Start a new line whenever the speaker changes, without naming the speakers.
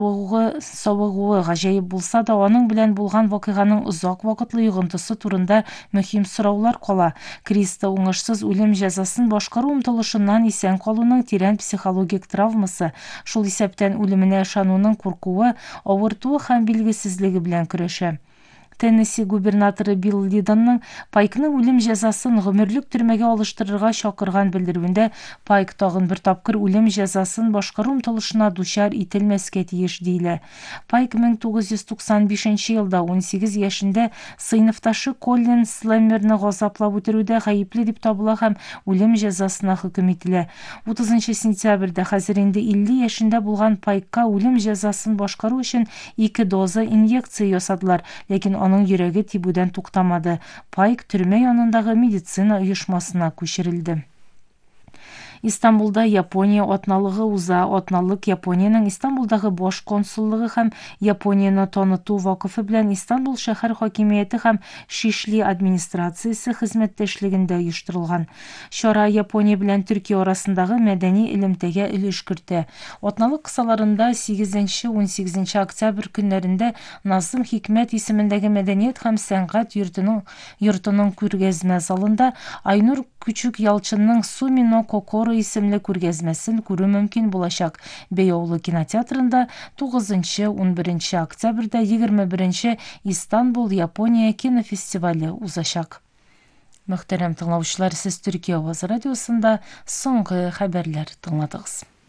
Сабыгуы гаҗәеп булса да, аның белән булган вакыйганың озак вакытлы йогынтысы турында мөһим сораулар кала. Криста уңышсыз үлем җәзасын башкару омтылышыннан исән калуның тирән психологик травмасы, шул исәптән үлеменә ышануның куркуы, авыртуы һәм билгесезлеге белән көрәшә. Теннесси губернаторы Билл Лидонның Пайкның үлем җәзасын гомерлек төрмәгә алыштырырга чакырган белдерүендә Пайк тагын бер тапкыр үлем җәзасын башкару омтылышына дучар ителмәскә тиеш диелә. Пайк 1995 елда 18 яшендә сыйныфташы Коллин Слэммерны газаплап үтерүдә гаепле дип табыла һәм үлем җәзасына хөкем ителә. 30 сентябрьдә хәзер инде 50 яшендә булган Пайкка үлем җәзасын башкару өчен 2 доза инъекция ясадылар, ләкин аның йөрәге тибүдән туктамады. Пайк төрмә янындагы медицина оешмасына күчерелде. Истанбулда Япония атналыгы уза. Атналык Япониянең Истанбулдагы баш консуллыгы һәм Японияны таныту вакыфы белән Истанбул шәһәр хакимияте һәм Шишли администрациясе хезмәттәшлегендә оештырылган. Чара Япония белән Төркия арасындагы мәдәни элемтәгә өлеш кертә. Атналык кысаларында 8-18 октябрь көннәрендә Назым Хикмәт исемендәге мәдәният һәм сәнгать йортының күргәзмә залында Айнур Күчүк Ялчынның Сумино Кокоро исемле күргәзмәсен күрү мөмкин булачак. Бейоулы кинотеатрында 9-11 октябрьдә 21 Истанбул, Япония кинофестивале узачак. Мөхтәрәм тыңлаучылар, сез Төркия авазы радиосында соңгы хәбәрләр тыңладыгыз.